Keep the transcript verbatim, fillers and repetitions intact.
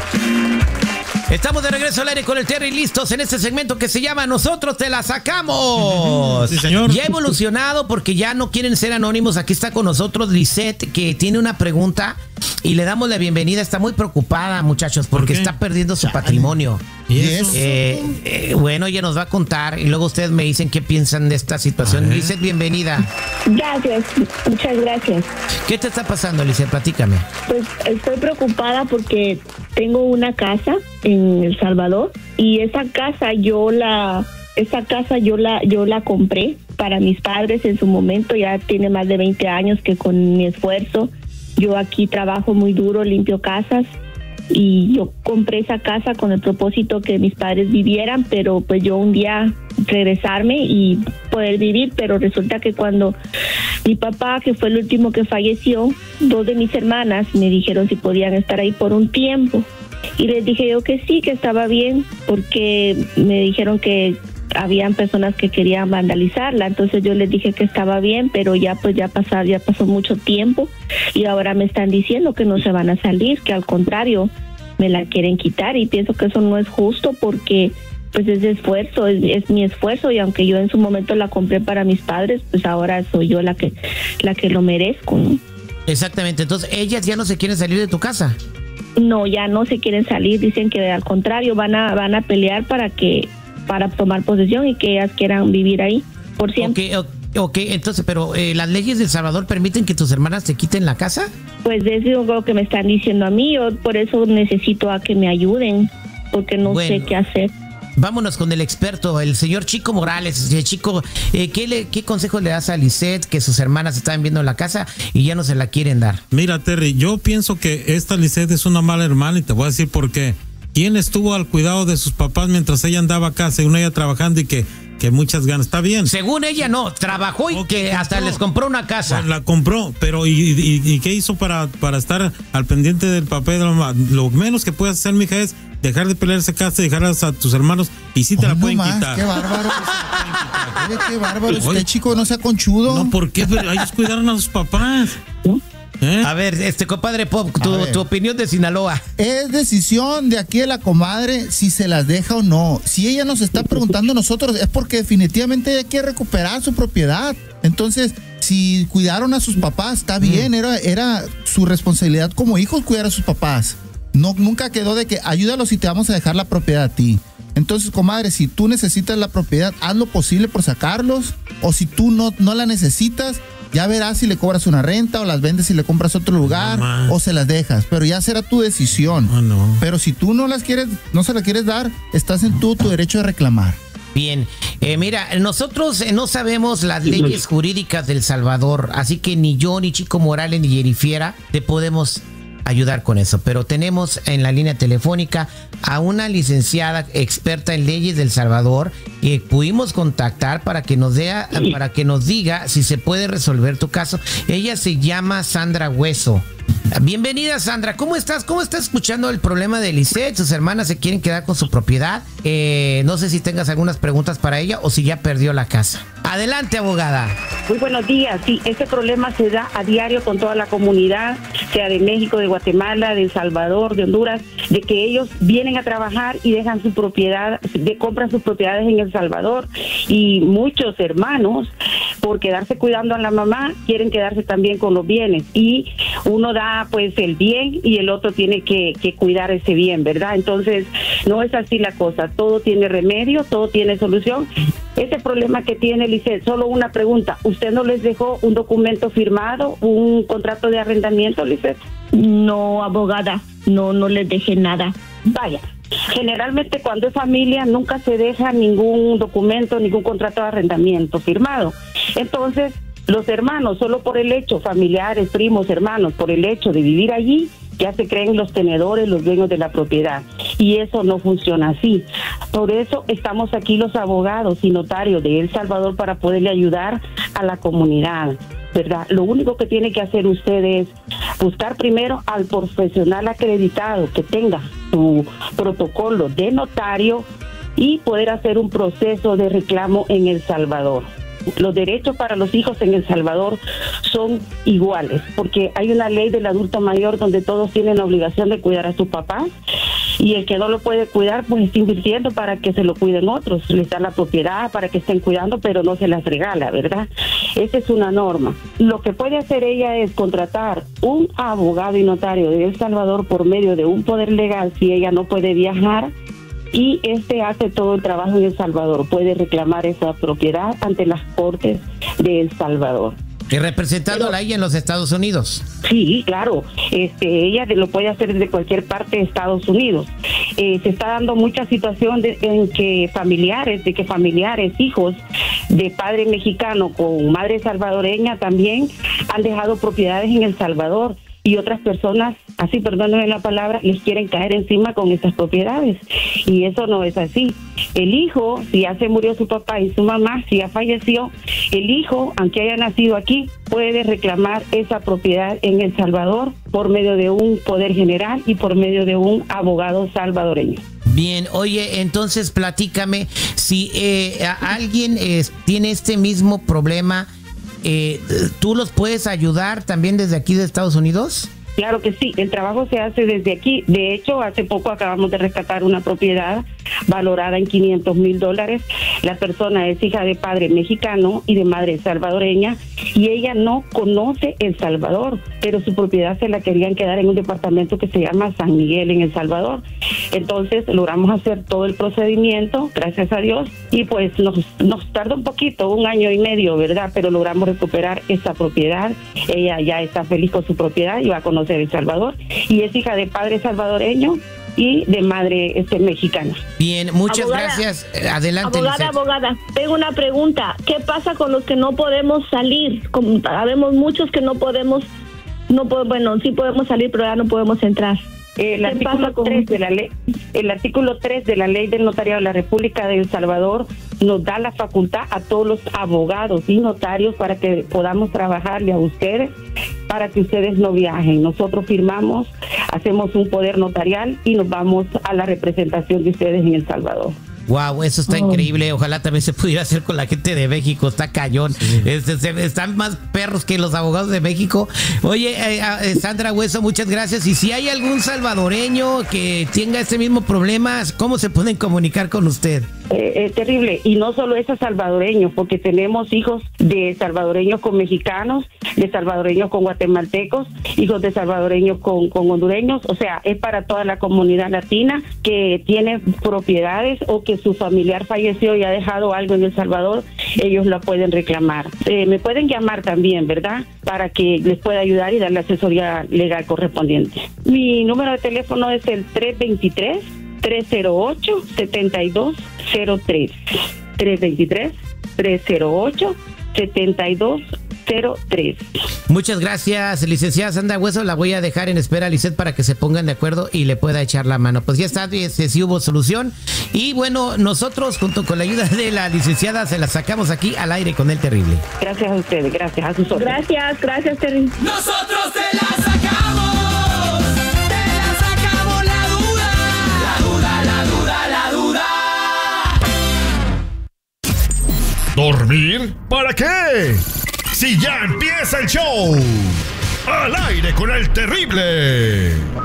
Estamos de regreso al aire con el Terry, listos en este segmento que se llama Nosotros te la sacamos. Sí, señor. Ya ha evolucionado porque ya no quieren ser anónimos. Aquí está con nosotros Lisette, que tiene una pregunta y le damos la bienvenida. Está muy preocupada, muchachos, porque ¿Por está perdiendo su patrimonio. ¿Y eso? Eh, eh, bueno, ella nos va a contar y luego ustedes me dicen qué piensan de esta situación. Lisette, bienvenida. Gracias, muchas gracias. ¿Qué te está pasando, Lisette? Platícame. Pues estoy preocupada porque tengo una casa en El Salvador y esa casa yo la esa casa yo la yo la compré para mis padres en su momento. Ya tiene más de veinte años que con mi esfuerzo yo aquí trabajo muy duro, limpio casas, y yo compré esa casa con el propósito que mis padres vivieran, pero pues yo un día regresarme y poder vivir, pero resulta que cuando mi papá, que fue el último que falleció, dos de mis hermanas me dijeron si podían estar ahí por un tiempo, y les dije yo que sí, que estaba bien, porque me dijeron que habían personas que querían vandalizarla. Entonces yo les dije que estaba bien, pero ya pues ya pasó, ya pasó mucho tiempo y ahora me están diciendo que no se van a salir, que al contrario me la quieren quitar, y pienso que eso no es justo porque pues es de esfuerzo, es, es mi esfuerzo, y aunque yo en su momento la compré para mis padres, pues ahora soy yo la que la que lo merezco, ¿no? Exactamente, entonces ellas ya no se quieren salir de tu casa. No, ya no se quieren salir, dicen que al contrario van a van a pelear para que para tomar posesión y que ellas quieran vivir ahí por siempre. Ok, ok, entonces, pero eh, ¿las leyes de El Salvador permiten que tus hermanas te quiten la casa? Pues eso es lo que me están diciendo a mí, yo por eso necesito a que me ayuden, porque no bueno, sé qué hacer. Vámonos con el experto, el señor Chico Morales. Chico, eh, ¿qué, le, ¿qué consejo le das a Lisette, que sus hermanas están viendo la casa y ya no se la quieren dar? Mira, Terry, yo pienso que esta Lisette es una mala hermana y te voy a decir por qué. ¿Quién estuvo al cuidado de sus papás mientras ella andaba acá, según ella trabajando y que, que muchas ganas? Está bien. Según ella no, trabajó y okay, que hasta compró, les compró una casa. Bueno, la compró, pero ¿y, y, y qué hizo para, para estar al pendiente del papel de la mamá? Lo menos que puedes hacer, mija, es dejar de pelear esa casa, dejarlas a tus hermanos y sí te oh, la pueden no más, quitar. Qué bárbaro. Oye, qué bárbaro. Este chico no sea conchudo. No, ¿por qué? Pero ellos cuidaron a sus papás. ¿Eh? A ver, este compadre Pop, tu, tu opinión de Sinaloa. Es decisión de aquí de la comadre si se las deja o no. Si ella nos está preguntando a nosotros es porque definitivamente ella quiere recuperar su propiedad. Entonces, si cuidaron a sus papás, está bien, mm. era, era su responsabilidad como hijos cuidar a sus papás. No, nunca quedó de que ayúdalos y te vamos a dejar la propiedad a ti. Entonces, comadre, si tú necesitas la propiedad, haz lo posible por sacarlos, o si tú no, no la necesitas, ya verás si le cobras una renta o las vendes y le compras otro lugar, no, o se las dejas, pero ya será tu decisión. Oh, no. Pero si tú no las quieres, no se las quieres dar, estás en tu, tu derecho de reclamar. Bien, eh, mira, nosotros eh, no sabemos las leyes jurídicas del Salvador, así que ni yo, ni Chico Morales, ni Yerifiera te podemos ayudar con eso, pero tenemos en la línea telefónica a una licenciada experta en leyes del Salvador que pudimos contactar para que nos dé, para que nos diga si se puede resolver tu caso. Ella se llama Sandra Hueso. Bienvenida, Sandra. ¿Cómo estás? ¿Cómo estás escuchando el problema de Lisette? Sus hermanas se quieren quedar con su propiedad. Eh, no sé si tengas algunas preguntas para ella o si ya perdió la casa. Adelante, abogada. Muy buenos días. Sí, este problema se da a diario con toda la comunidad, sea de México, de Guatemala, de El Salvador, de Honduras, de que ellos vienen a trabajar y dejan su propiedad, de, compran sus propiedades en El Salvador, y muchos hermanos, por quedarse cuidando a la mamá, quieren quedarse también con los bienes, y uno da pues el bien y el otro tiene que, que cuidar ese bien, ¿verdad? Entonces, no es así la cosa, todo tiene remedio, todo tiene solución. Ese problema que tiene Lisette, solo una pregunta, ¿usted no les dejó un documento firmado, un contrato de arrendamiento, Lisette? No, abogada, no, no les dejé nada. Vaya, generalmente cuando es familia nunca se deja ningún documento, ningún contrato de arrendamiento firmado. Entonces, los hermanos, solo por el hecho, familiares, primos, hermanos, por el hecho de vivir allí, ya se creen los tenedores, los dueños de la propiedad. Y eso no funciona así. Por eso estamos aquí los abogados y notarios de El Salvador para poderle ayudar a la comunidad, ¿verdad? Lo único que tiene que hacer usted es buscar primero al profesional acreditado que tenga su protocolo de notario y poder hacer un proceso de reclamo en El Salvador. Los derechos para los hijos en El Salvador son iguales, porque hay una ley del adulto mayor donde todos tienen la obligación de cuidar a sus papás, y el que no lo puede cuidar pues está invirtiendo para que se lo cuiden otros, les dan la propiedad para que estén cuidando, pero no se las regala, ¿verdad? Esa es una norma. Lo que puede hacer ella es contratar un abogado y notario de El Salvador por medio de un poder legal si ella no puede viajar, y este hace todo el trabajo en El Salvador, puede reclamar esa propiedad ante las cortes de El Salvador. Y representándola ahí en los Estados Unidos. Sí, claro. Este, ella lo puede hacer desde cualquier parte de Estados Unidos. Eh, se está dando mucha situación de, en que familiares, de que familiares, hijos de padre mexicano con madre salvadoreña también han dejado propiedades en El Salvador. Y otras personas, así perdónenme la palabra, les quieren caer encima con esas propiedades. Y eso no es así. El hijo, si ya se murió su papá y su mamá, si ya falleció, el hijo, aunque haya nacido aquí, puede reclamar esa propiedad en El Salvador por medio de un poder general y por medio de un abogado salvadoreño. Bien, oye, entonces platícame, si eh, alguien eh, tiene este mismo problema, Eh, ¿tú los puedes ayudar también desde aquí de Estados Unidos? Claro que sí, el trabajo se hace desde aquí. De hecho, hace poco acabamos de rescatar una propiedad valorada en quinientos mil dólares. La persona es hija de padre mexicano y de madre salvadoreña, y ella no conoce El Salvador, pero su propiedad se la querían quedar en un departamento que se llama San Miguel en El Salvador. Entonces logramos hacer todo el procedimiento, gracias a Dios, y pues nos, nos tardó un poquito, un año y medio, ¿verdad? Pero logramos recuperar esa propiedad. Ella ya está feliz con su propiedad y va a conocer El Salvador, y es hija de padre salvadoreño y de madre este, mexicana. Bien, muchas abogada, gracias. Adelante, Abogada, Lisette. abogada, tengo una pregunta. ¿Qué pasa con los que no podemos salir? Como, sabemos muchos que no podemos, no po- bueno, sí podemos salir, pero ya no podemos entrar. El artículo tres de la ley, el artículo tres de la ley del notariado de la República de El Salvador nos da la facultad a todos los abogados y notarios para que podamos trabajarle a ustedes, para que ustedes no viajen. Nosotros firmamos, hacemos un poder notarial y nos vamos a la representación de ustedes en El Salvador. Wow, eso está oh. increíble. Ojalá también se pudiera hacer con la gente de México. Está cañón. Sí. Este, se, están más perros que los abogados de México. Oye, eh, eh, Sandra Hueso, muchas gracias. Y si hay algún salvadoreño que tenga ese mismo problema, ¿cómo se pueden comunicar con usted? Eh, es terrible. Y no solo es a salvadoreños, porque tenemos hijos de salvadoreños con mexicanos, de salvadoreños con guatemaltecos, hijos de salvadoreños con, con hondureños. O sea, es para toda la comunidad latina que tiene propiedades o que su familiar falleció y ha dejado algo en El Salvador, ellos la pueden reclamar. Eh, me pueden llamar también, ¿verdad? Para que les pueda ayudar y dar la asesoría legal correspondiente. Mi número de teléfono es el tres dos tres, tres cero ocho, siete dos cero tres. tres dos tres, tres cero ocho, siete dos cero tres. Muchas gracias, licenciada Sandra Hueso. La voy a dejar en espera, Lisette, para que se pongan de acuerdo y le pueda echar la mano. Pues ya está, este, sí hubo solución. Y bueno, nosotros, junto con la ayuda de la licenciada, se la sacamos aquí al aire con El Terrible. Gracias a ustedes, gracias a sus órdenes. Gracias, gracias, Terrible. Nosotros te la sacamos, te la sacamos la duda, la duda, la duda, la duda. ¿Dormir? ¿Para qué? Si ya empieza el show. Al aire con El Terrible.